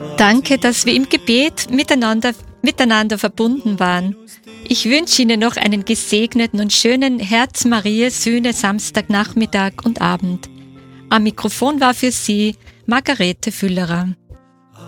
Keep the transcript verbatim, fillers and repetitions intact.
Danke, dass wir im Gebet miteinander, miteinander verbunden waren. Ich wünsche Ihnen noch einen gesegneten und schönen Herz-Maria-Sühne Samstagnachmittag und Abend. Am Mikrofon war für Sie Margarete Füllerer.